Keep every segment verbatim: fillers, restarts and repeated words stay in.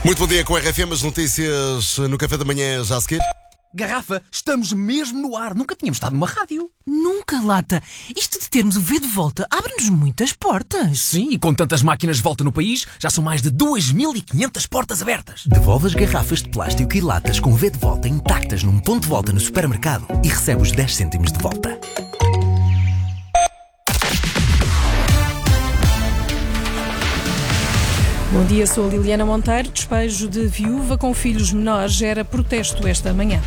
Muito bom dia com a R F M, as notícias no Café da Manhã já a seguir. Garrafa, estamos mesmo no ar. Nunca tínhamos estado numa rádio. Nunca, Lata. Isto de termos o V de volta abre-nos muitas portas. Sim, e com tantas máquinas de volta no país, já são mais de duas mil e quinhentas portas abertas. Devolve as garrafas de plástico e latas com V de volta intactas num ponto de volta no supermercado e recebe os dez cêntimos de volta. Bom dia, sou a Liliana Monteiro. Despejo de viúva com filhos menores gera protesto esta manhã.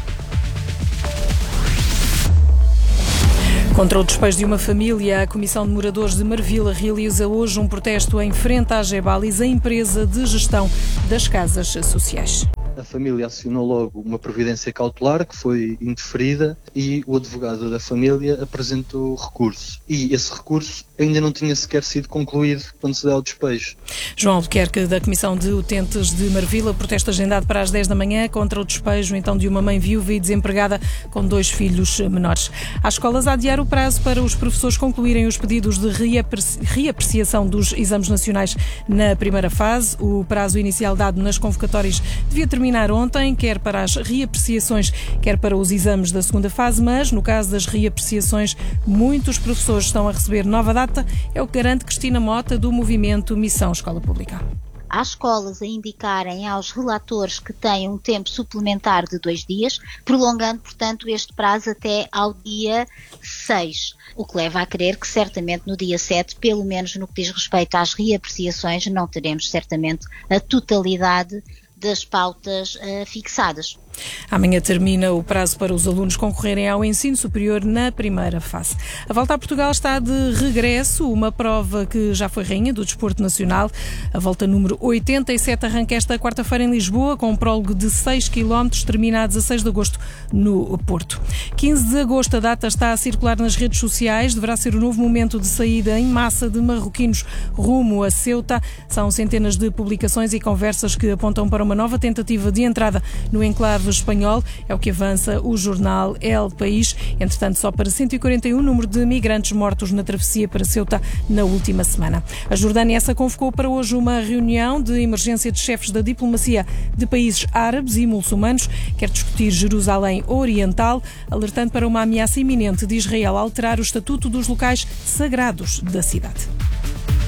Contra o despejo de uma família, a Comissão de Moradores de Marvila realiza hoje um protesto em frente à Gebalis, a empresa de gestão das casas sociais. A família acionou logo uma providência cautelar que foi indeferida e o advogado da família apresentou recurso. E esse recurso ainda não tinha sequer sido concluído quando se dá o despejo. João Albuquerque, da Comissão de Utentes de Marvila, protesto agendado para as dez da manhã contra o despejo então de uma mãe viúva e desempregada com dois filhos menores. As escolas a adiar o prazo para os professores concluírem os pedidos de reapreci- reapreciação dos exames nacionais na primeira fase. O prazo inicial dado nas convocatórias devia terminar ontem, quer para as reapreciações, quer para os exames da segunda fase, mas no caso das reapreciações, muitos professores estão a receber nova data, é o que garante Cristina Mota, do movimento Missão Escola Pública. Há escolas a indicarem aos relatores que têm um tempo suplementar de dois dias, prolongando, portanto, este prazo até ao dia seis, o que leva a crer que certamente no dia sete, pelo menos no que diz respeito às reapreciações, não teremos certamente a totalidade das pautas uh, fixadas. Amanhã termina o prazo para os alunos concorrerem ao ensino superior na primeira fase. A Volta a Portugal está de regresso, uma prova que já foi rainha do desporto nacional. A volta número oitenta e sete arranca esta quarta-feira em Lisboa, com um prólogo de seis quilómetros, termina a dezasseis de agosto no Porto. quinze de agosto, a data está a circular nas redes sociais, deverá ser o novo momento de saída em massa de marroquinos rumo a Ceuta. São centenas de publicações e conversas que apontam para uma nova tentativa de entrada no enclave espanhol, é o que avança o jornal El País. Entretanto, só para cento e quarenta e um o número de migrantes mortos na travessia para Ceuta na última semana. A Jordânia essa convocou para hoje uma reunião de emergência de chefes da diplomacia de países árabes e muçulmanos. Quer discutir Jerusalém Oriental, alertando para uma ameaça iminente de Israel alterar o estatuto dos locais sagrados da cidade.